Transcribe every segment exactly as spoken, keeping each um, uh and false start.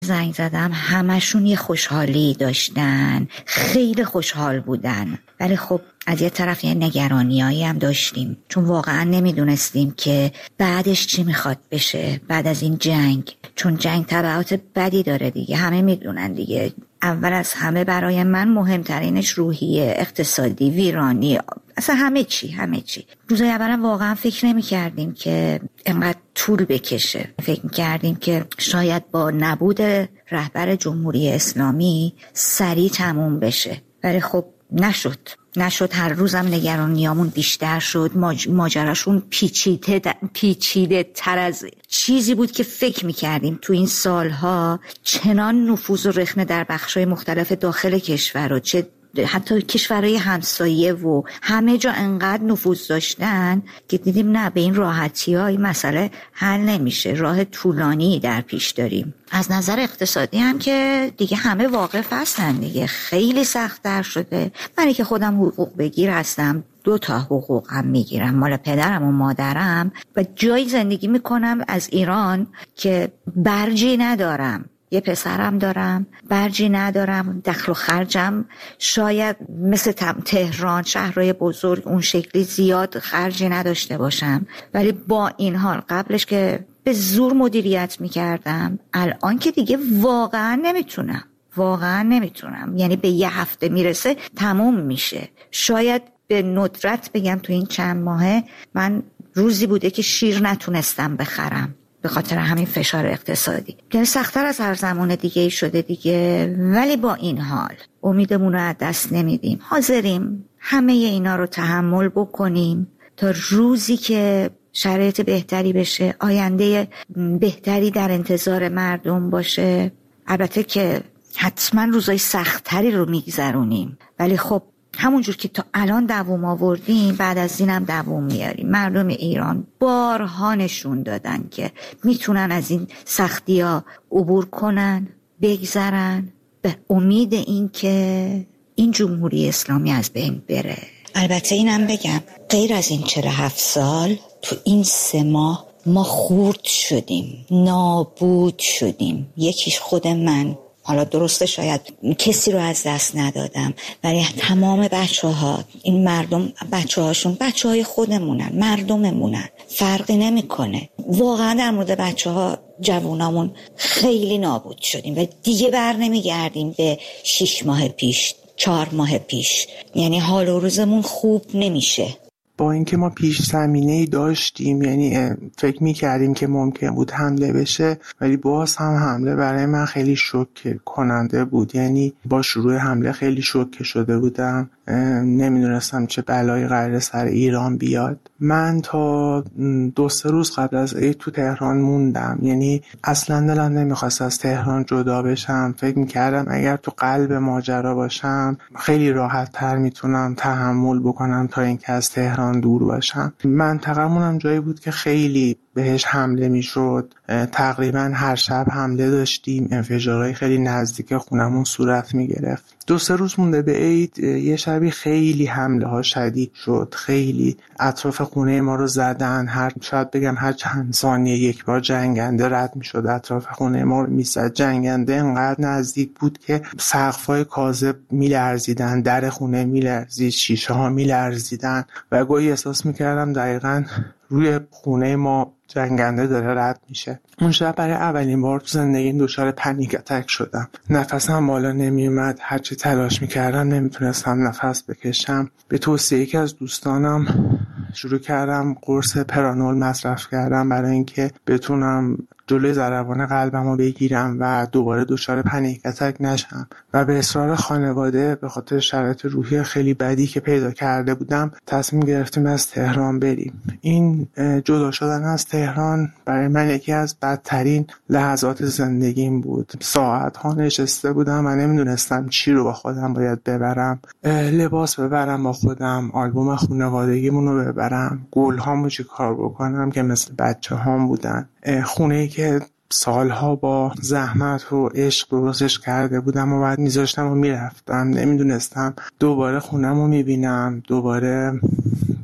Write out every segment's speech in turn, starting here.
زنگ زدم همشون یه خوشحالی داشتن، خیلی خوشحال بودن، ولی خب از یه طرف یه نگرانیایی هم داشتیم، چون واقعا نمیدونستیم که بعدش چی میخواد بشه بعد از این جنگ، چون جنگ تبعات بدی داره دیگه، همه میدونن دیگه. اول از همه برای من مهمترینش روحیه، اقتصادی، ویرانی، اصلا همه چی همه چی. روزای اولم واقعا فکر نمی کردیم که اینقدر طول بکشه، فکر می کردیم که شاید با نبود رهبر جمهوری اسلامی سریع تموم بشه، ولی خب نشد نشد هر روزم نگرانیامون بیشتر شد. ماج... ماجراشون پیچیده د... پیچیده تر از چیزی بود که فکر میکردیم. تو این سالها چنان نفوذ و رخنه در بخشای مختلف داخل کشور و چه حتی کشورهای همسایه و همه جا انقدر نفوذ داشتن که دیدیم نه، به این راحتی ها این مسئله حل نمیشه، راه طولانی در پیش داریم. از نظر اقتصادی هم که دیگه همه واقف هستن دیگه، خیلی سخت‌تر شده. من که خودم حقوق بگیر هستم، دو تا حقوق هم میگیرم، مال پدرم و مادرم، و جایی زندگی میکنم از ایران که برجی ندارم. یه پسرم دارم، برجی ندارم، دخل و خرجم شاید مثل تهران شهرهای بزرگ اون شکلی زیاد خرجی نداشته باشم، ولی با این حال قبلش که به زور مدیریت میکردم، الان که دیگه واقعا نمیتونم واقعا نمیتونم یعنی به یه هفته میرسه تموم میشه. شاید به ندرت بگم تو این چند ماهه من روزی بوده که شیر نتونستم بخرم به خاطر همین فشار اقتصادی. یعنی سخت‌تر از هر زمان دیگه شده دیگه، ولی با این حال امیدمون رو از دست نمیدیم، حاضریم همه اینا رو تحمل بکنیم تا روزی که شرایط بهتری بشه، آینده بهتری در انتظار مردم باشه. البته که حتما روزای سخت‌تری رو میگذرونیم، ولی خب همونجور که تا الان دوام آوردیم بعد از اینم دوام میاریم. مردم ایران بارها نشون دادن که میتونن از این سختی ها عبور کنن، بگذرن، به امید این که این جمهوری اسلامی از بین بره. البته اینم بگم غیر از این چهل و هفت سال تو این سه ماه ما خورد شدیم، نابود شدیم. یکیش خود من، حالا درسته شاید کسی رو از دست ندادم، ولی تمام بچه ها، این مردم بچه هاشون بچه های خودمونن، مردممونن، فرقی نمی کنه. واقعا در مورد بچه ها جوانامون خیلی نابود شدیم و دیگه بر نمی گردیم به شش ماه پیش، چهار ماه پیش. یعنی حال و روزمون خوب نمیشه. با اینکه ما پیش زمینه‌ای داشتیم، یعنی فکر می‌کردیم که ممکن بود حمله بشه، ولی باز هم حمله برای من خیلی شوکه کننده بود. یعنی با شروع حمله خیلی شوکه شده بودم، نمیدونستم چه بلایی قراره سر ایران بیاد. من تا دو سه روز قبل از عید تو تهران موندم، یعنی اصلا دلم نمیخواست از تهران جدا بشم. فکر میکردم اگر تو قلب ماجرا باشم خیلی راحت تر میتونم تحمل بکنم تا اینکه از تهران دور باشم. منطقمون هم جایی بود که خیلی بهش حمله میشد، تقریبا هر شب حمله داشتیم، انفجارهای خیلی نزدیک خونمون صورت میگرفت. دو سه روز مونده به عید یه شبی خیلی حمله ها شدید شد، خیلی اطراف خونه ما رو زدن، هر شاید بگم هر چند ثانیه یک بار جنگنده رد میشد اطراف خونه ما رو میزد. جنگنده انقدر نزدیک بود که سقف‌های کاذب میلرزیدن، در خونه میلرزید، شیشه ها میلرزیدن و گاهی احساس میکردم دقیقاً روی خونه ما جنگنده داره رد میشه. اون شب برای اولین بار تو زندگیم دچار پنیک اتک شدم. نفسم بالا نمی اومد، هرچی تلاش میکردم نمیتونستم نفس بکشم. به توصیه یکی از دوستانم شروع کردم قرص پرانول مصرف کردم برای اینکه بتونم جلوی ضربان قلبمو بگیرم و دوباره دچار پنیک اتک نشم. و به اصرار خانواده به خاطر شرایط روحی خیلی بدی که پیدا کرده بودم تصمیم گرفتیم از تهران بریم. این جدا شدن از تهران برای من یکی از بدترین لحظات زندگیم بود. ساعت ها نشسته بودم و نمیدونستم چی رو با خودم باید ببرم. لباس ببرم با خودم، آلبوم خانوادگیمون رو ببرم، گل هامو چی کار بکنم که مثل بچه هام بودن، خونه‌ای که سالها با زحمت و عشق درستش کرده بودم و بعد میذاشتم و میرفتم. نمیدونستم دوباره خونم رو میبینم، دوباره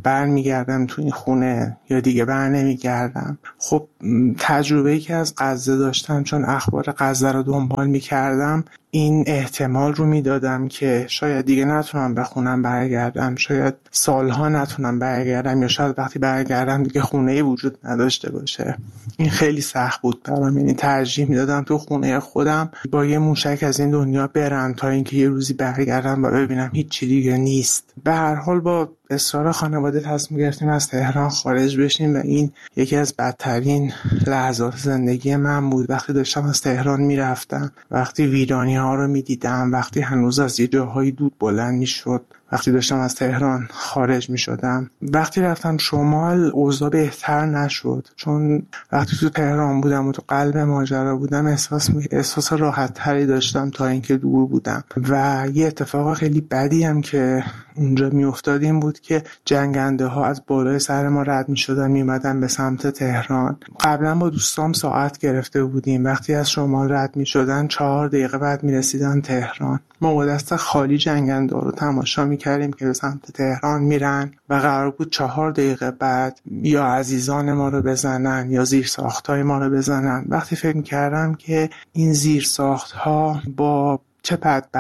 برمیگردم تو این خونه یا دیگه بر نمیگردم. خب تجربه‌ای که از غزه داشتم، چون اخبار غزه رو دنبال میکردم، این احتمال رو میدادم که شاید دیگه نتونم به خونم برگردم، شاید سالها نتونم برگردم، یا شاید وقتی برگردم دیگه خونه‌ای وجود نداشته باشه. این خیلی سخت بود برام، یعنی ترجیح میدادم تو خونه خودم با یه موشک از این دنیا برم تا اینکه یه روزی برگردم و ببینم هیچ دیگه نیست. به هر حال با اصرار خانواده تصمیم گرفتیم از تهران خارج بشیم و این یکی از بدترین لحظات زندگی من بود. وقتی داشتم از تهران میرفتم، وقتی ویرانی ها رو میدیدم، وقتی هنوز از یه جاهایی دود بلند میشد، وقتی داشتم از تهران خارج می شدم. وقتی رفتم شمال اوضاع بهتر نشد، چون وقتی تو تهران بودم و تو قلب ماجرا بودم احساس احساس راحت تری داشتم تا اینکه دور بودم. و یه اتفاق خیلی بدی هم که اونجا می افتاد این بود که جنگنده ها از بالای سر ما رد می شدن می اومدن به سمت تهران. قبلا با دوستام ساعت گرفته بودیم، وقتی از شمال رد می شدن چهار دقیقه بعد می رسیدن تهران. ما با دست خالی جنگنده ها رو تماشا می کردیم که به سمت تهران میرن و قرار بود چهار دقیقه بعد یا عزیزان ما رو بزنن یا زیر ساختای ما رو بزنن. وقتی فکر میکردم که این زیر ساختها با چه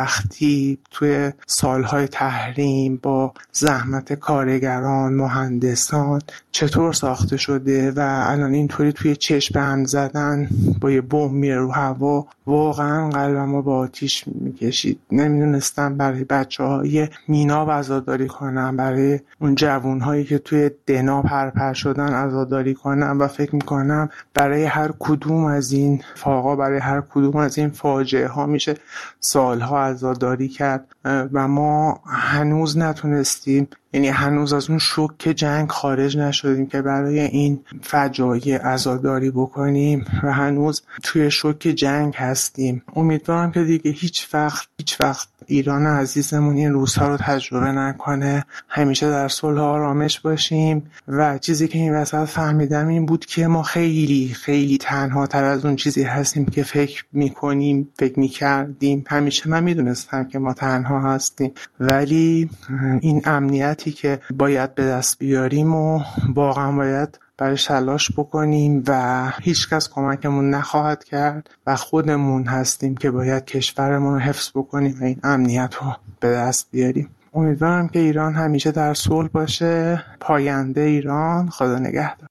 بدبختی توی سالهای تحریم با زحمت کارگران، مهندسان چطور ساخته شده و الان اینطوری توی چشم به هم زدن با یه بمب میره رو هوا، واقعا قلبم با آتیش میکشید. نمیدونستم برای بچه های مینا عزاداری کنم، برای اون جوانهایی که توی دنا پرپر شدن عزاداری کنم و فکر میکنم برای هر کدوم از این فاقا، برای هر کدوم از این فاجعه ها میشه سالها عزاداری کرد و ما هنوز نتونستیم، یعنی هنوز از اون شوک جنگ خارج نشدیم که برای این فجایع عزاداری بکنیم و هنوز توی شوک جنگ هستیم. امیدوارم که دیگه هیچ وقت هیچ وقت ایران عزیزمون این روزها رو تجربه نکنه، همیشه در صلح و آرامش باشیم. و چیزی که این وسط فهمیدم این بود که ما خیلی خیلی تنها تر از اون چیزی هستیم که فکر میکنیم، فکر میکردیم. همیشه من میدونستم که ما تنها هستیم، ولی این امنیتی که باید به دست بیاریم و واقعا باید برای تلاش بکنیم و هیچ کس کمکمون نخواهد کرد و خودمون هستیم که باید کشورمون رو حفظ بکنیم و این امنیت رو به دست بیاریم. امیدوارم که ایران همیشه در صلح باشه. پاینده ایران. خدا نگهدار.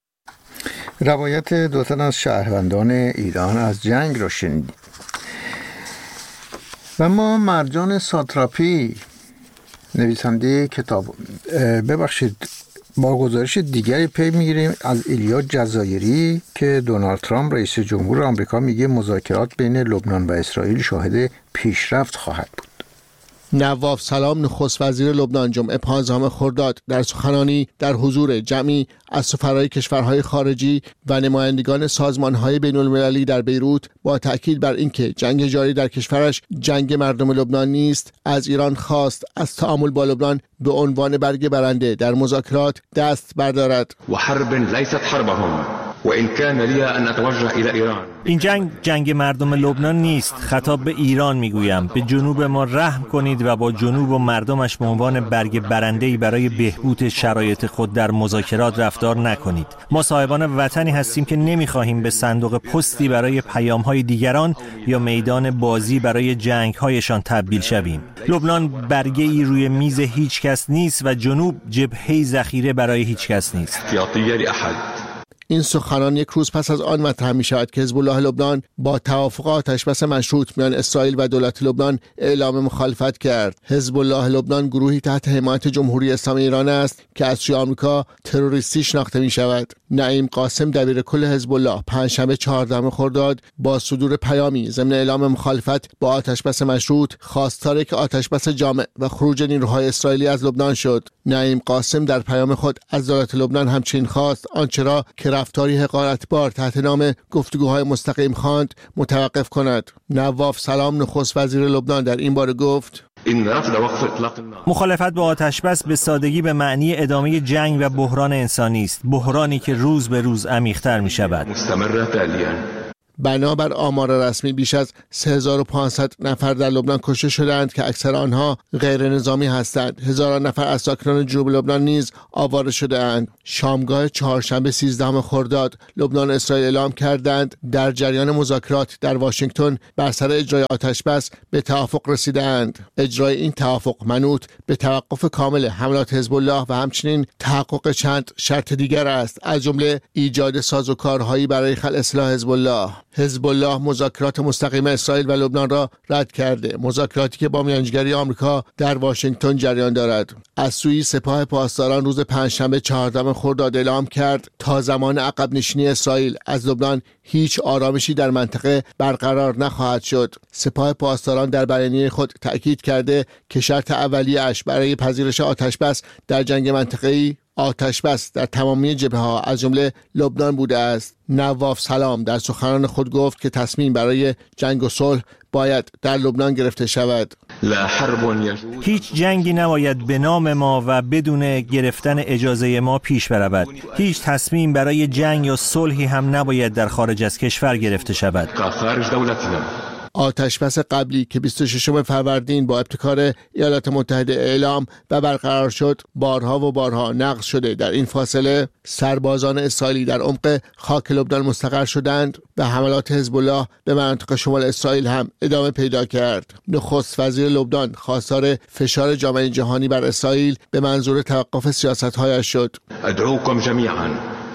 روایت دو تن از شهروندان ایران از جنگ رو شنیدیم. و ما مرجان ساتراپی، نویسنده کتاب، ببخشید با گزارش دیگری پی میگیریم از ایلیا جزایری که دونالد ترامپ رئیس جمهور آمریکا میگه مذاکرات بین لبنان و اسرائیل شاهد پیشرفت خواهد بود. نواف سلام نخست وزیر لبنان جمعه پانزدهم خرداد در سخنانی در حضور جمعی از سفرای کشورهای خارجی و نمایندگان سازمانهای بین المللی در بیروت با تأکید بر اینکه جنگ جاری در کشورش جنگ مردم لبنان نیست، از ایران خواست از تعامل با لبنان به عنوان برگ برنده در مذاکرات دست بردارد. و حرب لیست حربهم و ان کان لی ان اتوجه الی ایران. این جنگ جنگ مردم لبنان نیست. خطاب به ایران میگویم به جنوب ما رحم کنید و با جنوب و مردمش به عنوان برگ برنده‌ای برای بهبود شرایط خود در مذاکرات رفتار نکنید. ما صاحبان وطنی هستیم که نمیخواهیم به صندوق پستی برای پیام‌های دیگران یا میدان بازی برای جنگ‌هایشان تبدیل شویم. لبنان برگه‌ای روی میز هیچ کس نیست و جنوب جبهه‌ای ذخیره برای هیچ کس نیست. این سخنان یک روز پس از آن مطرح می شود که حزب الله لبنان با توافق آتشبس مشروط میان اسرائیل و دولت لبنان اعلام مخالفت کرد. حزب الله لبنان گروهی تحت حمایت جمهوری اسلامی ایران است که از سوی آمریکا تروریستی شناخته می شود. نعیم قاسم دبیر کل حزب الله پنجشنبه چهاردهم خرداد با صدور پیامی ضمن اعلام مخالفت با آتشبس مشروط خواستار که آتشبس جامع و خروج نیروهای اسرائیلی از لبنان شد. نعیم قاسم در پیام خود از دولت لبنان همچنین خواست آنچه را که رفتاری حقارتبار تحت نام گفتگوهای مستقیم خواند متوقف کند. نواف سلام نخست وزیر لبنان در این باره گفت: مخالفت با آتشبس به سادگی به معنی ادامه جنگ و بحران انسانی است، بحرانی که روز به روز عمیق‌تر می شود. بنابر آمار رسمی بیش از سه هزار و پانصد نفر در لبنان کشته شدند که اکثر آنها غیر نظامی هستند. هزاران نفر از ساکنان جنوب لبنان نیز آواره شده‌اند. شامگاه چهارشنبه سیزدهم خرداد لبنان و اسرائیل اعلام کردند در جریان مذاکرات در واشنگتن بر سر اجرای آتشبس به توافق رسیدند. اجرای این توافق منوط به توقف کامل حملات حزب الله و همچنین تحقق چند شرط دیگر است، از جمله ایجاد سازوکارهایی برای خلع سلاح حزب الله. حزب الله مذاکرات مستقیم اسرائیل و لبنان را رد کرده، مذاکراتی که با میانجیگری آمریکا در واشنگتن جریان دارد. از سوی سپاه پاسداران روز پنجشنبه چهاردهم خرداد اعلام کرد تا زمان عقب نشینی اسرائیل از لبنان هیچ آرامشی در منطقه برقرار نخواهد شد. سپاه پاسداران در بیانیه خود تأکید کرده که شرط اولیه‌اش برای پذیرش آتشبس در جنگ منطقه‌ای آتشبس در تمامی جبهه‌ها از جمله لبنان بوده است. نواف سلام در سخنان خود گفت که تصمیم برای جنگ و صلح باید در لبنان گرفته شود. هیچ جنگی نباید به نام ما و بدون گرفتن اجازه ما پیش برود. هیچ تصمیم برای جنگ یا صلحی هم نباید در خارج از کشور گرفته شود. آتشبس قبلی که بیست و ششم فروردین با ابتکار ایالات متحده اعلام و برقرار شد بارها و بارها نقض شده. در این فاصله سربازان اسرائیلی در عمق خاک لبنان مستقر شدند و حملات حزب الله به مناطق شمال اسرائیل هم ادامه پیدا کرد. نخست وزیر لبنان خواستار فشار جامعه جهانی بر اسرائیل به منظور توقف سیاست‌هایش شد. ادعوكم جميعا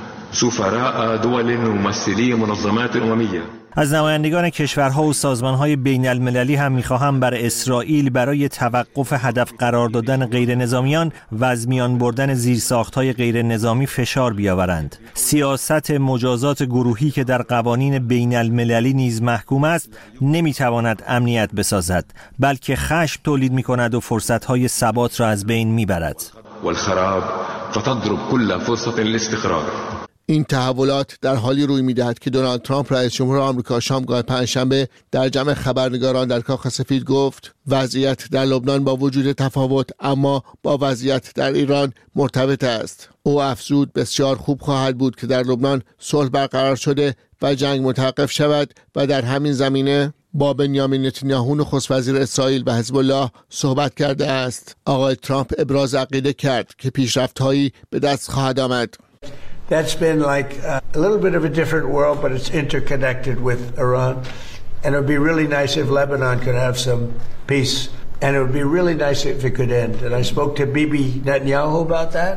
سفراء دول ممثلي منظمات امميه. از نمایندگان کشورها و سازمانهای بین المللی هم میخواهم بر اسرائیل برای توقف هدف قرار دادن غیر نظامیان و از میان بردن زیرساختهای غیر نظامی فشار بیاورند. سیاست مجازات گروهی که در قوانین بین المللی نیز محکوم است نمیتواند امنیت بسازد، بلکه خشم تولید میکند و فرصتهای ثبات را از بین میبرد. والخراب فتضرب كل فرصة الاستقرار. این تحولات در حالی روی می‌دهد که دونالد ترامپ رئیس جمهور آمریکا شامگاه پنجشنبه در جمع خبرنگاران در کاخ سفید گفت وضعیت در لبنان با وجود تفاوت اما با وضعیت در ایران مرتبط است. او افزود بسیار خوب خواهد بود که در لبنان صلح برقرار شده و جنگ متوقف شود و در همین زمینه با بنیامین نتانیاهو نخست وزیر اسرائیل و حزب الله صحبت کرده است. آقای ترامپ ابراز عقیده کرد که پیشرفت‌هایی به دست خواهد آمد. That's been like a little bit of a different world, but it's interconnected with Iran. And it would be really nice if Lebanon could have some peace. And it would be really nice if it could end. And I spoke to Bibi Netanyahu about that.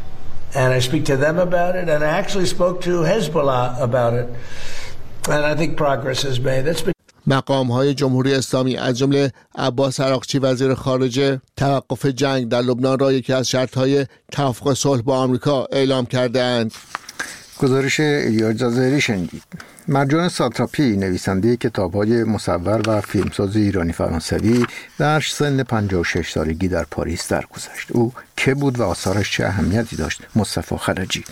And I speak to them about it. And I actually spoke to Hezbollah about it. And I think progress is made. That's been مقام‌های جمهوری اسلامی از جمله عباس عراقچی وزیر خارجه توقف جنگ در لبنان را یکی از شرط‌های توافق صلح با آمریکا اعلام کرده‌اند. گزارش ایلیا جزایری شنیدید. مرجان ساتراپی نویسنده کتاب‌های مصور و فیلمساز ایرانی فرانسوی در سن پنجاه و شش سالگی در پاریس درگذشت. او که بود و آثارش چه اهمیتی داشت؟ مصطفی خرجی.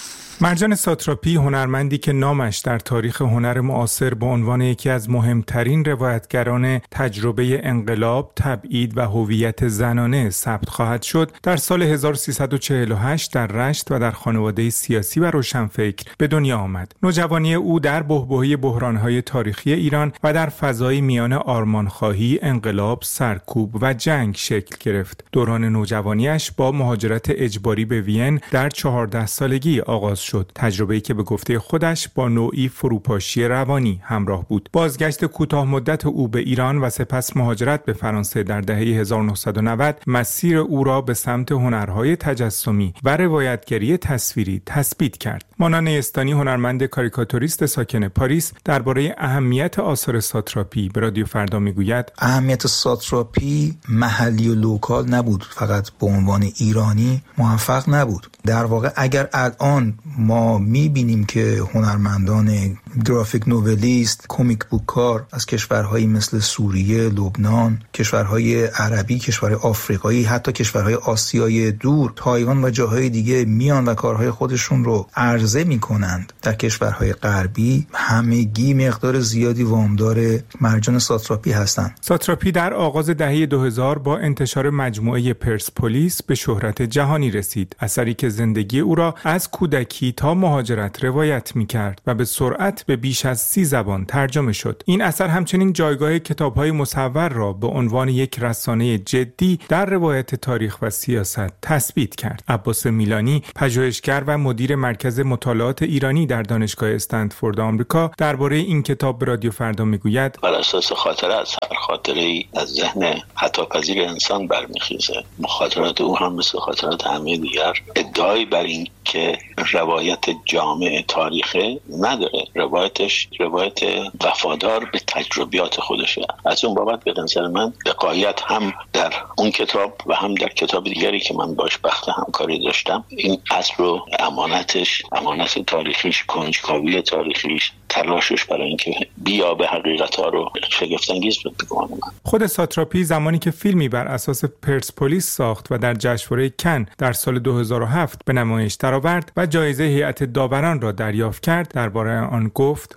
مرجان ساتراپی هنرمندی که نامش در تاریخ هنر معاصر به عنوان یکی از مهمترین روایتگران تجربه انقلاب، تبعید و هویت زنانه ثبت خواهد شد، در سال هزار و سیصد و چهل و هشت در رشت و در خانواده سیاسی و روشنفکر به دنیا آمد. نوجوانی او در بحبوحه بحران‌های تاریخی ایران و در فضای میان آرمانخواهی، انقلاب، سرکوب و جنگ شکل گرفت. دوران نوجوانیش با مهاجرت اجباری به وین در چهارده سالگی آغاز شد. شد. تجربه‌ای که به گفته خودش با نوعی فروپاشی روانی همراه بود. بازگشت کوتاه مدت او به ایران و سپس مهاجرت به فرانسه در دهه هزار و نهصد و نود مسیر او را به سمت هنرهای تجسمی و روایتگری تصویری تثبیت کرد. مانا نیستانی هنرمند کاریکاتوریست ساکن پاریس درباره اهمیت آثار ساتراپی به رادیو فردا میگوید: اهمیت ساتراپی محلی و لوکال نبود، فقط به عنوان ایرانی موفق نبود. در واقع اگر الان ما میبینیم که هنرمندان گرافیک نوولیست، کومیک بوک کار از کشورهایی مثل سوریه، لبنان، کشورهای عربی، کشورهای آفریقایی، حتی کشورهای آسیای دور، تایوان و جاهای دیگه میان و کارهای خودشون رو عرضه میکنند، در کشورهای غربی همگی مقدار زیادی وامدار مرجان ساتراپی هستند. ساتراپی در آغاز دهه دو هزار با انتشار مجموعه پرسپولیس به شهرت جهانی رسید، اثری که زندگی او را از کودکی تا مهاجرت روایت می‌کرد و به سرعت نهایت به بیش از سی زبان ترجمه شد. این اثر همچنین جایگاه کتاب‌های مصور را به عنوان یک رسانه جدی در روایت تاریخ و سیاست تثبیت کرد. عباس میلانی، پژوهشگر و مدیر مرکز مطالعات ایرانی در دانشگاه استنفورد آمریکا، درباره این کتاب به رادیو فردا میگوید: بر اساس خاطره از هر خاطره‌ای از ذهن خطاپذیر انسان برمیخیزه. خاطرات او هم مثل خاطرات همه دیگر ادعایی بر این که روایت جامع تاریخه نداره. روایتش روایت وفادار به تجربیات خودشه. از اون بابت به نظر من دقایق هم در اون کتاب و هم در کتاب دیگری که من باش بخت همکاری داشتم، این اصل رو امانتش، امانت تاریخیش، کنجکاوی تاریخیش، تلاشش برای اینکه بیا به حقیقت‌ها رو شگفت‌انگیز بگم. خود ساتراپی زمانی که فیلمی بر اساس پرسپولیس ساخت و در جشنواره کن در سال دو هزار و هفت به نمایش درآورد و جایزه هیئت داوران را دریافت کرد، درباره آن گفت: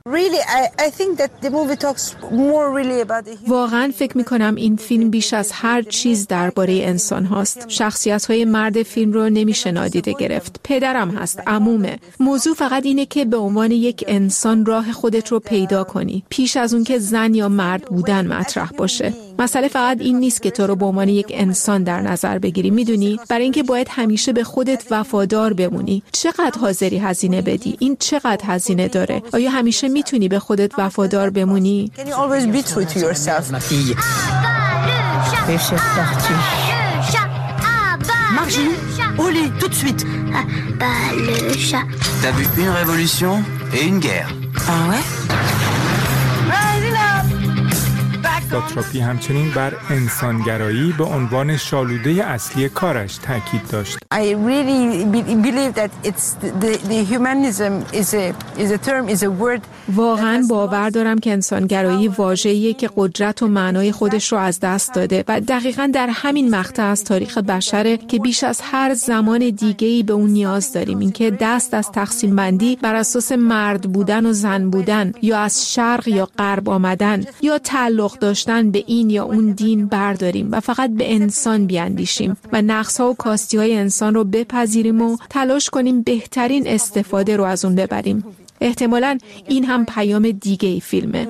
واقعا فکر می‌کنم این فیلم بیش از هر چیز درباره انسان هاست. شخصیت‌های مرد فیلم رو نمیشه نادیده گرفت. پدرم هست، عمومه. موضوع فقط اینه که به عنوان یک انسان راه خودت رو پیدا کنی، پیش از اون که زن یا مرد بودن مطرح باشه. مسئله فقط این نیست که تو رو به عنوان یک انسان در نظر بگیری، میدونی؟ برای اینکه باید همیشه به خودت وفادار بمونی. چقدر حاضری هزینه بدی؟ این چقدر هزینه داره؟ آیا همیشه میتونی به خودت وفادار بمونی؟ Margie, au lit, tout de suite. Ah, bah, le chat. T'as vu une révolution et une guerre. Ah ouais? ساتراپی همچنین بر انسانگرایی به عنوان شالوده اصلی کارش تاکید داشت. I really believe that it's the the humanism is a is a term is a word. واقعا باور دارم که انسانگرایی واژه‌ایه که قدرت و معنای خودش رو از دست داده و دقیقاً در همین مقطع از تاریخ بشره که بیش از هر زمان دیگه‌ای به اون نیاز داریم. اینکه دست از تقسیم بندی بر اساس مرد بودن و زن بودن یا از شرق یا غرب آمدن یا تعلق داشتن به این یا اون دین برداریم و فقط به انسان بیاندیشیم و نقص‌ها و کاستی‌های انسان رو بپذیریم و تلاش کنیم بهترین استفاده رو از اون ببریم. احتمالاً این هم پیام دیگه ای فیلمه.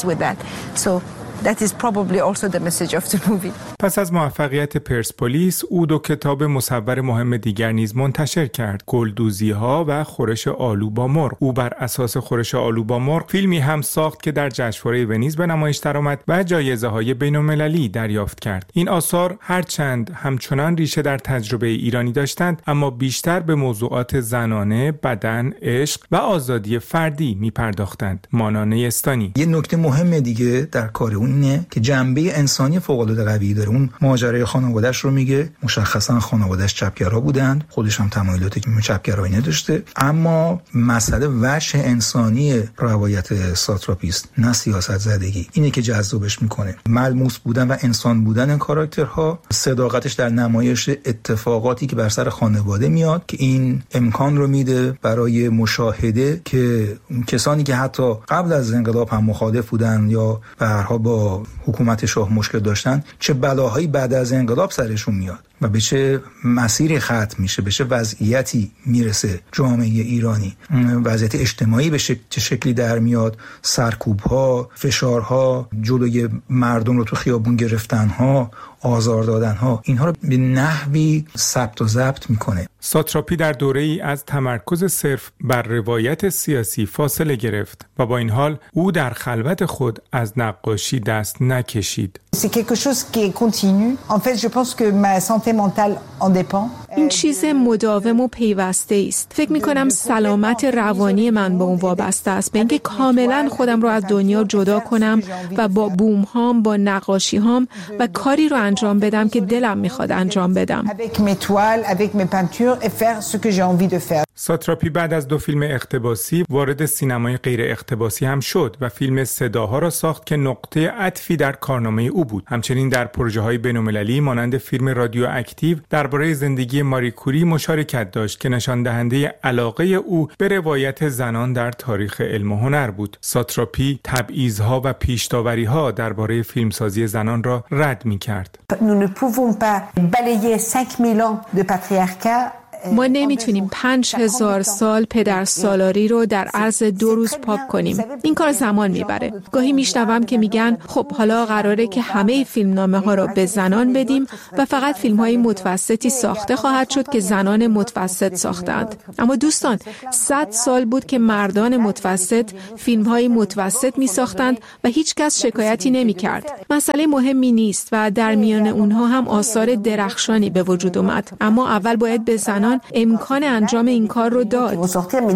That is probably also the message of the movie. پس از موفقیت پرسپولیس، او دو کتاب مصور مهم دیگر نیز منتشر کرد: گلدوزی‌ها و خورش آلو با مرغ. او بر اساس خورش آلو با مرغ فیلمی هم ساخت که در جشنواره ونیز به نمایش درآمد و جایزه‌های بین‌المللی دریافت کرد. این آثار هرچند همچنان ریشه در تجربه ایرانی داشتند، اما بیشتر به موضوعات زنانه، بدن، عشق و آزادی فردی می‌پرداختند. مانا نیستانی: یه نکته مهم دیگه در کار اون اینه که جنبه انسانی فوق‌العاده قوی داره. اون ماجرای خانواده‌اش رو میگه، مشخصا خانواده‌اش چپگرا بودند، خودش هم تمایلات چپگرایی نداشته، اما مسئله وجه انسانی روایت ساتراپیست، نه سیاست زدگی، اینه که جذابش میکنه. ملموس بودن و انسان بودن این کاراکترها، صداقتش در نمایش اتفاقاتی که بر سر خانواده میاد که این امکان رو میده برای مشاهده که کسانی که حتی قبل از انقلاب هم مخالف بودن یا به هر حال با حکومت شاه مشکل داشتن، چه بلاهایی بعد از انقلاب سرشون میاد و به چه مسیری ختم میشه، به چه وضعیتی میرسه جامعه ایرانی، وضعیت اجتماعی به شک... چه شکلی در میاد، سرکوب‌ها، فشارها، جلوی مردم رو تو خیابون گرفتن‌ها، آزار دادن‌ها، اینها رو به نحوی ثبت و ضبط میکنه. ساتراپی در دوره‌ای از تمرکز صرف بر روایت سیاسی فاصله گرفت و با این حال او در خلوت خود از نقاشی دست نکشید. این چیز مداوم و پیوسته است. فکر می‌کنم سلامت روانی من به اون وابسته است، به اینکه کاملا خودم رو از دنیا جدا کنم و با بوم هام، با نقاشی هام و کاری رو انجام بدم که دلم میخواد انجام بدم. ساتراپی بعد از دو فیلم اقتباسی وارد سینمای غیر اقتباسی هم شد و فیلم صداها را ساخت که نقطه عطفی در کارنامه او بود. همچنین در پروژه‌های بین‌المللی مانند فیلم رادیو اکتیو درباره زندگی ماری کوری مشارکت داشت که نشان دهنده علاقه او به روایت زنان در تاریخ علم و هنر بود. ساتراپی تبعیض‌ها و پیش‌داوری‌ها درباره فیلمسازی زنان را رد می‌کرد. Nous ne pouvons pas balayer cinq mille ans de patriarcat ما نمیتونیم پنج هزار سال پدر سالاری رو در عرض دو روز پاک کنیم. این کار زمان میبره. گاهی میشنوم که میگن خب حالا قراره که همه فیلمنامه ها رو به زنان بدیم و فقط فیلم های متوسطی ساخته خواهد شد که زنان متوسط ساختند. اما دوستان، صد سال بود که مردان متوسط فیلم های متوسط می ساختند و هیچ کس شکایتی نمی کرد. مسئله مهمی نیست و در میان اونها هم آثار درخشانی به وجود اومد. اما اول باید به زنان امکان انجام این کار رو داد.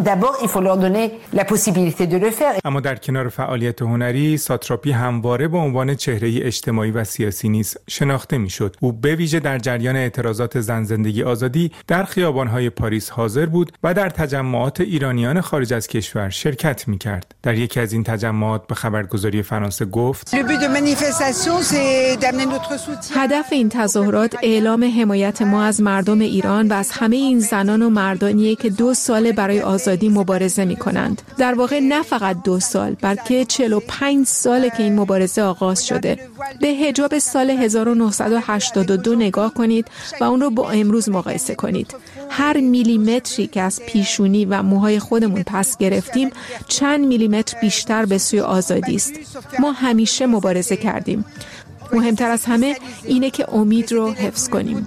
اما در کنار فعالیت هنری، ساتراپی همواره به عنوان چهره اجتماعی و سیاسی نیز شناخته میشد. او به ویژه در جریان اعتراضات زن زندگی آزادی در خیابان‌های پاریس حاضر بود و در تجمعات ایرانیان خارج از کشور شرکت می‌کرد. در یکی از این تجمعات به خبرگزاری فرانسه گفت: هدف این تظاهرات اعلام حمایت ما از مردم ایران و از همه این زنان و مردانیه که دو سال برای آزادی مبارزه می‌کنند. در واقع نه فقط دو سال، بلکه چهل و پنج ساله که این مبارزه آغاز شده. به حجاب سال هزار و نهصد و هشتاد و دو نگاه کنید و اون رو با امروز مقایسه کنید. هر میلیمتری که از پیشونی و موهای خودمون پس گرفتیم چند میلیمتر بیشتر به سوی آزادی است. ما همیشه مبارزه کردیم. مهمتر از همه اینه که امید رو حفظ کنیم.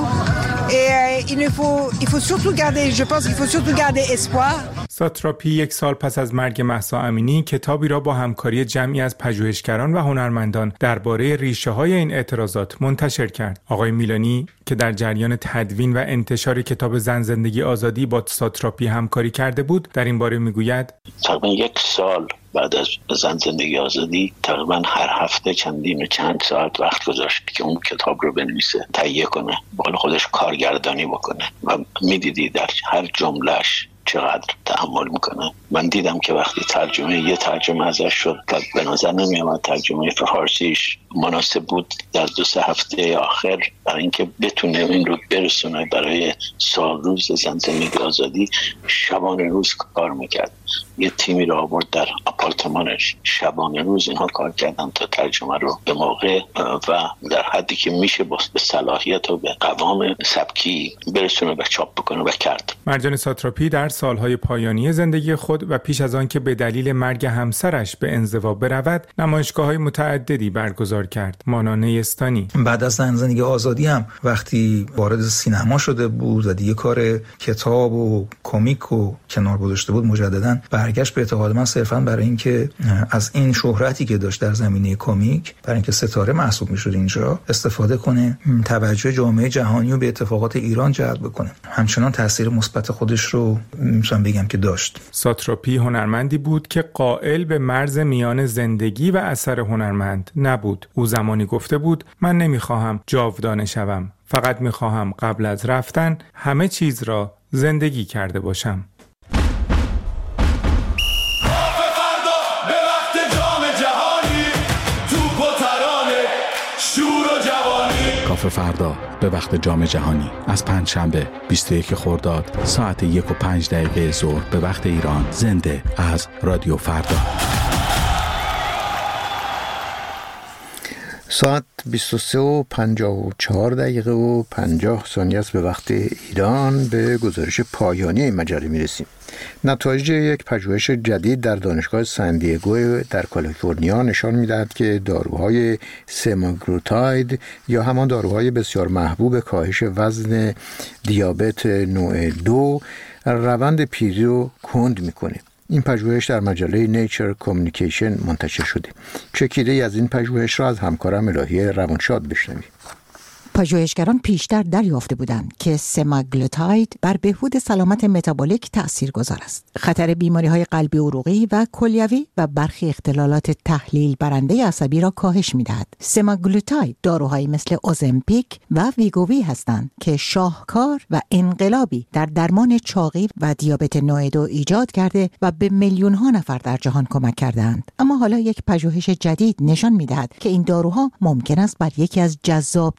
ساتراپی یک سال پس از مرگ مهسا امینی کتابی را با همکاری جمعی از پژوهشگران و هنرمندان درباره ریشه‌های این اعتراضات منتشر کرد. آقای میلانی که در جریان تدوین و انتشار کتاب زن زندگی آزادی با ساتراپی همکاری کرده بود، در این باره میگوید: تقریبا یک سال بعد از زن زندگی آزادی تقریبا هر هفته چندین و چند ساعت وقت گذاشت که اون کتاب رو بنویسه، تهیه کنه، به قول خودش کارگردانی بکنه و میدیدی در هر جملهش چقدر تحمل میکنه. من دیدم که وقتی ترجمه یه ترجمه ازش شد و به نظر نمیامد ترجمه فارسیش مناسب بود، در دو سه هفته آخر برای اینکه بتونه این رو برسونه برای سال روز زن زندگی آزادی شبانه روز کار میکرد. یه تیمی رو آورد در آپارتمانش، شبانه روز اینها کار کردن تا ترجمه رو به موقع و در حدی که میشه به صلاحیت و به قوام سبکی برسونه و چاپ بکنه و کرد. مرجان ساتراپی در سالهای پایانی زندگی خود و پیش از آن که به دلیل مرگ همسرش به انزوا برود، نمایشگاه‌های متعددی برگزار کرد، مانند نیستانی. بعد از زن زندگی آزادی هم وقتی وارد سینما شده بود و دیگه کار کتاب و کمیک و کنار گذاشته بود، مجدداً برگشت به اعتقاد من صرفاً برای اینکه از این شهرتی که داشت در زمینه کمیک، برای اینکه ستاره محسوب می‌شد اینجا، استفاده کنه، توجه جامعه جهانی رو به اتفاقات ایران جلب کنه. همچنان تاثیر مثبت خودش رو میتونم بگم که داشت. ساتراپی هنرمندی بود که قائل به مرز میان زندگی و اثر هنرمند نبود. او زمانی گفته بود: من نمیخواهم جاودانه شوم، فقط میخواهم قبل از رفتن همه چیز را زندگی کرده باشم. کافه فردا به وقت جام جهانی از پنجشنبه بیست و یک خرداد ساعت یک و پنج دقیقه ظهر به وقت ایران، زنده از رادیو فردا. ساعت بیست و سه و پنجاه و چهار دقیقه و پنجاه ثانیه است به وقت ایران. به گزارش پایانی این مجله میرسیم. نتایج یک پژوهش جدید در دانشگاه سان دیگو در کالیفرنیا نشان می‌دهد که داروهای سماگلوتاید یا همان داروهای بسیار محبوب کاهش وزن دیابت نوع دو روند پیری رو کند می‌کنه. این پژوهش در مجله نیچر کامیونیکیشن منتشر شده. چکیده از این پژوهش را از همکارم الهی روانشاد بشنویم. پژوهشگران پیشتر دریافته بودند که سماگلوتاید بر بهبود سلامت متابولیک تاثیرگذار است. خطر بیماری‌های قلبی عروقی و کلیوی و برخی اختلالات تحلیل برنده عصبی را کاهش می‌دهد. سماگلوتاید داروهایی مثل اوزمپیک و ویگووی هستند که شاهکار و انقلابی در درمان چاقی و دیابت نوع دو ایجاد کرده و به میلیون‌ها نفر در جهان کمک کردند. اما حالا یک پژوهش جدید نشان می‌دهد که این داروها ممکن است بر یکی از جذاب‌ترین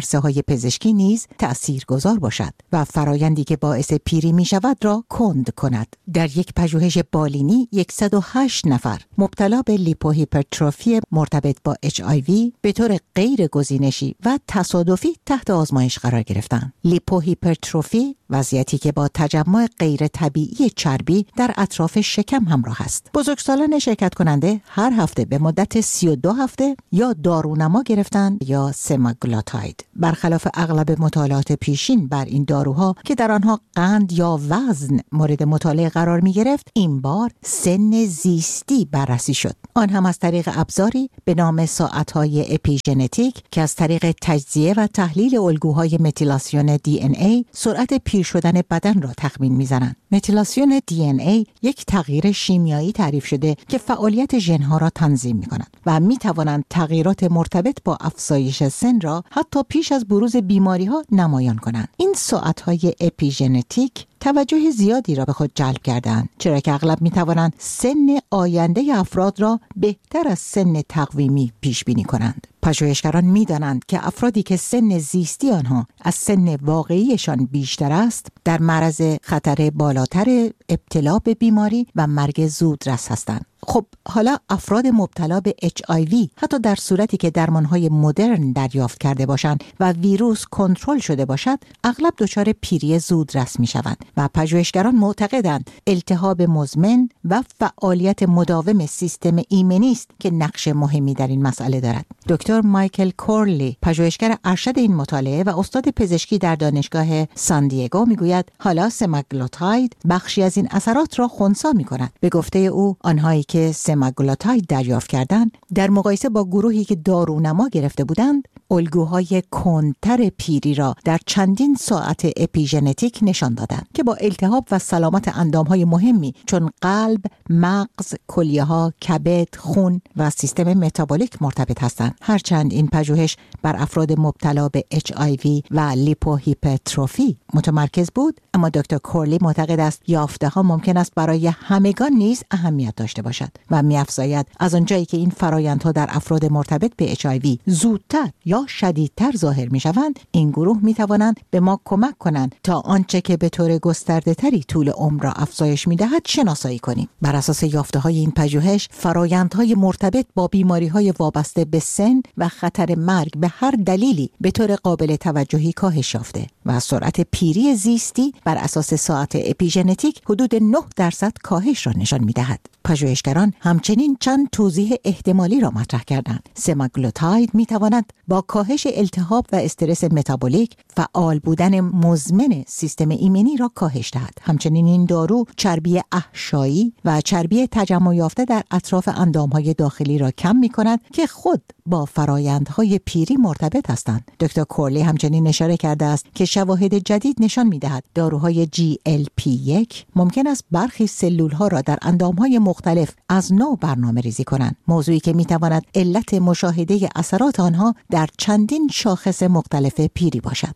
عرصه های پزشکی نیز تأثیر گذار باشد و فرایندی که باعث پیری می شود را کند کند. در یک پژوهش بالینی صد و هشت نفر مبتلا به لیپوهیپرتروفی مرتبط با اچ آی وی به طور غیر گزینشی و تصادفی تحت آزمایش قرار گرفتند. لیپوهیپرتروفی وضعیتی که با تجمع غیر طبیعی چربی در اطراف شکم همراه است. بزرگسالان شرکت کننده هر هفته به مدت سی و دو هفته یا دارونما گرفتند یا سماگلوتاید. برخلاف اغلب مطالعات پیشین بر این داروها که در آنها قند یا وزن مورد مطالعه قرار می گرفت، این بار سن زیستی بررسی شد. آن هم از طریق ابزاری به نام ساعت‌های اپیژنتیک که از طریق تجزیه و تحلیل الگوهای متیلاسیون دی ان ای سرعت پیر شدن بدن را تخمین می‌زنند. متیلاسیون دی ان ای یک تغییر شیمیایی تعریف شده که فعالیت ژن‌ها را تنظیم می‌کند و می‌توانند تغییرات مرتبط با افزایش سن را حتی پیش از بروز بیماری‌ها نمایان کنند. این ساعت‌های اپیژنتیک توجه زیادی را به خود جلب کردند، چرا که اغلب می‌توانند سن آینده افراد را بهتر از سن تقویمی پیش بینی کنند. پژوهشگران می‌دانند که افرادی که سن زیستی آنها از سن واقعیشان بیشتر است، در معرض خطر بالاتر ابتلا به بیماری و مرگ زودرس هستند. خب حالا افراد مبتلا به اچ آی وی حتی در صورتی که درمانهای مدرن دریافت کرده باشند و ویروس کنترل شده باشد، اغلب دچار پیری زودرس می‌شوند و پژوهشگران معتقدند التهاب مزمن و فعالیت مداوم سیستم ایمنی است که نقش مهمی در این مسئله دارد. دکتر مایکل کورلی، پژوهشگر ارشد این مطالعه و استاد پزشکی در دانشگاه سان دیگو، میگوید حالا سماگلوتاید بخشی از این اثرات را خنثی می‌کند. به گفته او آنهایی که سماگلوتاید دریافت کردند در مقایسه با گروهی که دارونما گرفته بودند، الگوهای کندتر پیری را در چندین ساعت اپیژنتیک نشان دادند که با التهاب و سلامت اندامهای مهمی چون قلب، مغز، کلیه‌ها، کبد، خون و سیستم متابولیک مرتبط هستند. هرچند این پژوهش بر افراد مبتلا به اچ آی وی و لیپوهیپرتروفی متمرکز بود، اما دکتر کورلی معتقد است یافته‌ها ممکن است برای همگان نیز اهمیت داشته باشد و می‌افزاید از آنجایی که این فرآیندها در افراد مرتبط به اچ آی وی زودتر یا شدیدتر ظاهر می‌شوند، این گروه می‌توانند به ما کمک کنند تا آنچه که به طور گسترده‌تری طول عمر را افزایش می‌دهد شناسایی کنیم. بر اساس یافته‌های این پژوهش، فرآیندهای مرتبط با بیماری‌های وابسته به سن و خطر مرگ به هر دلیلی به طور قابل توجهی کاهش یافته و سرعت پیری زیستی بر اساس ساعت اپیژنتیک حدود نه درصد کاهش را نشان می‌دهد. پژوهشگران همچنین چند توضیح احتمالی را مطرح کردند. سماگلوتاید می‌تواند با کاهش التهاب و استرس متابولیک، فعال بودن مزمن سیستم ایمنی را کاهش دهد. همچنین این دارو چربی احشایی و چربی تجمع یافته در اطراف اندام‌های داخلی را کم می‌کند که خود با فرآیندهای پیری مرتبط هستند. دکتر کورلی همچنین اشاره کرده است که شواهد جدید نشان می‌دهد داروهای جی ال پی یک ممکن است برخی سلول‌ها را در اندام‌های مختلف از نو برنامه‌ریزی کنند، موضوعی که می‌تواند علت مشاهده اثرات آنها در چندین شاخص مختلف پیری باشد.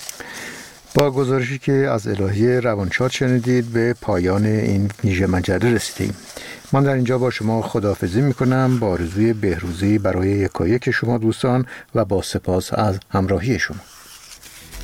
با گزارشی که از الهی روانشاد شنیدید به پایان این ویژه مجله رسیدیم. من در اینجا با شما خداحافظی میکنم با آرزوی بهروزی برای یکایک شما دوستان و با سپاس از همراهی شما.